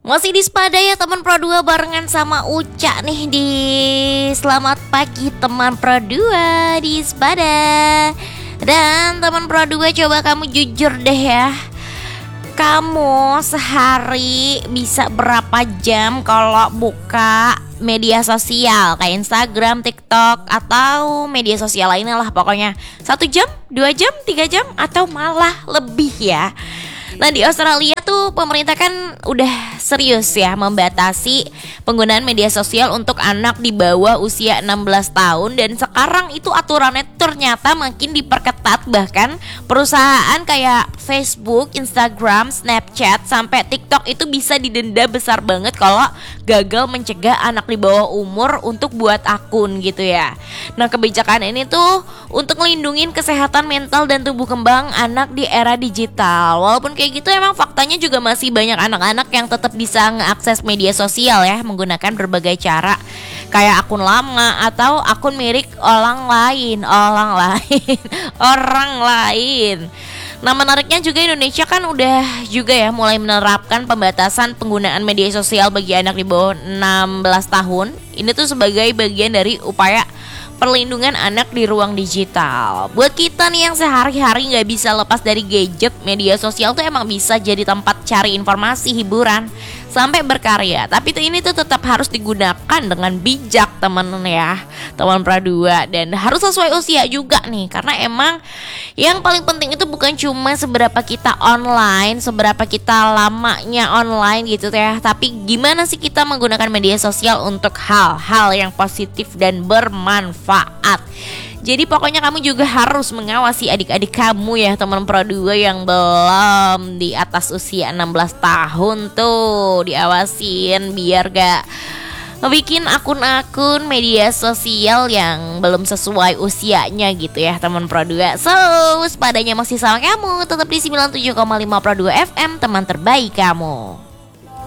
Masih di Spada ya teman Pro 2 barengan sama Uca nih di Selamat Pagi teman Pro 2 di Spada. Dan teman Pro 2 coba kamu jujur deh ya. Kamu sehari bisa berapa jam kalau buka media sosial kayak Instagram, TikTok, atau media sosial lainnya lah pokoknya. 1 jam, 2 jam, 3 jam, atau malah lebih ya. Nah di Australia tuh pemerintah kan udah serius ya membatasi penggunaan media sosial untuk anak di bawah usia 16 tahun. Dan sekarang itu aturannya ternyata makin diperketat. Bahkan perusahaan kayak Facebook, Instagram, Snapchat, sampai TikTok itu bisa didenda besar banget kalau gagal mencegah anak di bawah umur untuk buat akun gitu ya. Nah kebijakan ini tuh untuk ngelindungin kesehatan mental dan tumbuh kembang anak di era digital. Walaupun kayak gitu emang faktanya juga masih banyak anak-anak yang tetap bisa mengakses media sosial ya menggunakan berbagai cara kayak akun lama atau akun mirip orang lain. Nah menariknya juga Indonesia kan udah juga ya mulai menerapkan pembatasan penggunaan media sosial bagi anak di bawah 16 tahun. Ini tuh sebagai bagian dari upaya perlindungan anak di ruang digital. Buat kita nih yang sehari-hari gak bisa lepas dari gadget, media sosial tuh emang bisa jadi tempat cari informasi, hiburan, sampai berkarya. Tapi ini tuh tetap harus digunakan dengan bijak teman ya, teman Pradua. Dan harus sesuai usia juga nih. Karena emang yang paling penting itu bukan cuma seberapa kita online, seberapa kita lamanya online gitu ya, tapi gimana sih kita menggunakan media sosial untuk hal-hal yang positif dan bermanfaat. Jadi pokoknya kamu juga harus mengawasi adik-adik kamu ya teman Pro 2 yang belum di atas usia 16 tahun tuh. Diawasin biar gak bikin akun-akun media sosial yang belum sesuai usianya gitu ya teman Pro 2. So, sepadanya masih sama kamu, tetap di 97,5 Pro 2 FM, teman terbaik kamu.